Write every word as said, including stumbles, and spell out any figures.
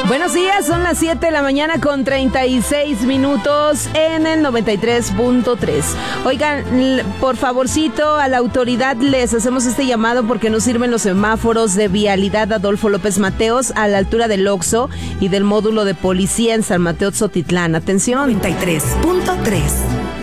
Buenos días, son las siete de la mañana con treinta y seis minutos en el noventa y tres punto tres. Oigan, por favorcito, a la autoridad les hacemos este llamado porque no sirven los semáforos de vialidad Adolfo López Mateos a la altura del Oxxo y del módulo de policía en San Mateo Tzotitlán. Atención. noventa y tres punto tres.